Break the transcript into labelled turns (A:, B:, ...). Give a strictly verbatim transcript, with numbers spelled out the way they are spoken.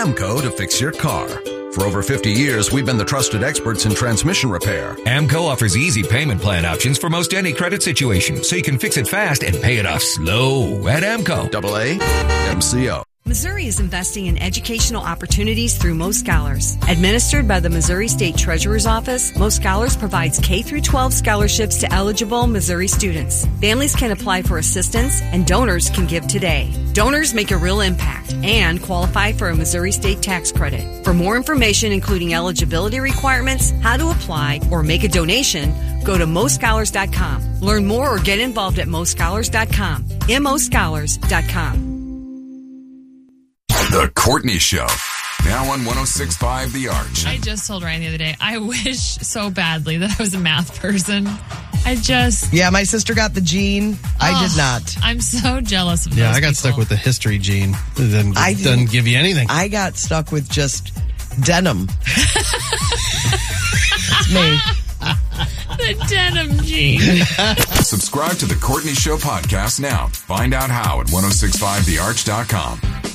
A: AMCO to fix your car. For over fifty years, we've been the trusted experts in transmission repair.
B: AMCO offers easy payment plan options for most any credit situation, so you can fix it fast and pay it off slow at AMCO.
A: Double A M C O.
C: Missouri is investing in educational opportunities through Most Scholars. Administered by the Missouri State Treasurer's Office, Most Scholars provides K through twelve scholarships to eligible Missouri students. Families can apply for assistance, and donors can give today. Donors make a real impact and qualify for a Missouri State tax credit. For more information, including eligibility requirements, how to apply, or make a donation, go to most scholars dot com. Learn more or get involved at most scholars dot com. M O scholars dot com.
D: The Courtney Show, now on one oh six point five The Arch.
E: I just told Ryan the other day, I wish so badly that I was a math person. I just...
F: Yeah, my sister got the gene. I
E: oh,
F: did not.
E: I'm so jealous of
G: Yeah,
E: those
G: I got
E: people.
G: stuck with the history gene. It doesn't,
F: I
G: doesn't give you anything.
F: I got stuck with just denim. That's me.
E: The denim gene.
D: Subscribe to The Courtney Show podcast now. Find out how at ten sixty-five the arch dot com.